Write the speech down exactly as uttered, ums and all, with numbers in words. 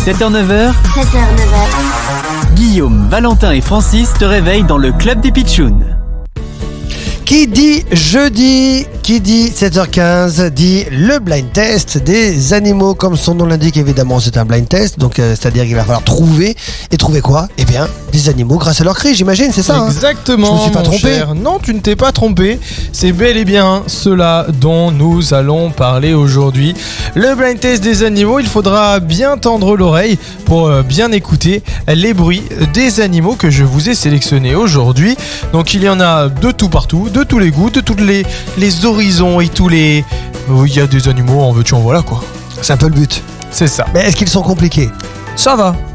sept heures neuf heures, sept heures neuf heures. Guillaume, Valentin et Francis te réveillent dans le club des Pitchouns. Qui dit jeudi, qui dit sept heures quinze, dit le blind test des animaux. Comme son nom l'indique, évidemment, c'est un blind test. Donc, euh, c'est-à-dire qu'il va falloir trouver. Et trouver quoi ? Eh bien, des animaux grâce à leur cri, j'imagine, c'est ça ? Exactement. Hein. Je me suis pas mon trompé. cher. Non, tu ne t'es pas trompé. C'est bel et bien cela dont nous allons parler aujourd'hui. Le blind test des animaux, il faudra bien tendre l'oreille pour euh, bien écouter les bruits des animaux que je vous ai sélectionnés aujourd'hui. Donc, il y en a de tout partout, de tous les goûts, de tous les, les horizons et tous les... Il y a des animaux, en veux-tu, en voilà quoi. C'est un peu le but. C'est ça. Mais est-ce qu'ils sont compliqués ? Ça va.